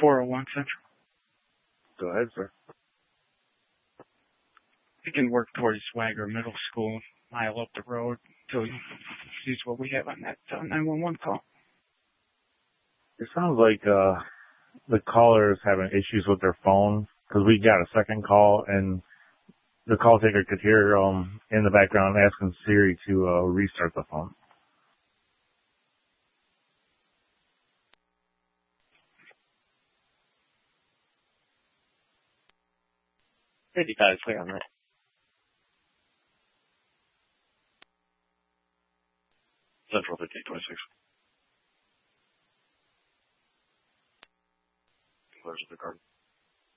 401 Central. Go ahead, sir. We can work towards Swagger Middle School, mile up the road, until you see what we have on that 911 call. It sounds like the caller is having issues with their phone, because we got a second call, and the call taker could hear in the background asking Siri to restart the phone. 55 is clear on that. Central 5826. Clears with the card.